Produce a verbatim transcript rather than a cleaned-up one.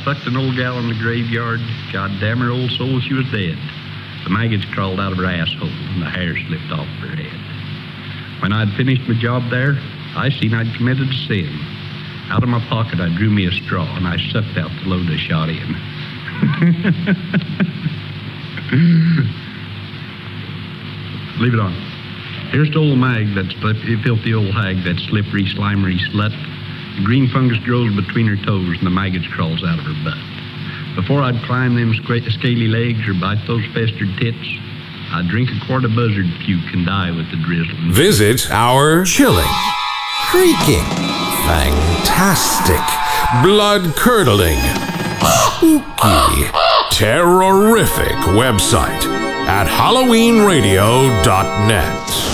fucked an old gal in the graveyard. God damn her old soul, she was dead. The maggots crawled out of her asshole, and the hair slipped off her head. When I'd finished my job there, I seen I'd committed a sin. Out of my pocket, I drew me a straw, and I sucked out the load I shot in. Leave it on. Here's to old Mag, that filthy old hag, that slippery, slimery slut. The green fungus grows between her toes, and the maggots crawls out of her butt. Before I'd climb them scaly legs or bite those festered tits, I'd drink a quart of buzzard puke and die with the drizzle. Visit our chilling, freaking, fantastic, blood-curdling, spooky, terrorific website at halloween radio dot net.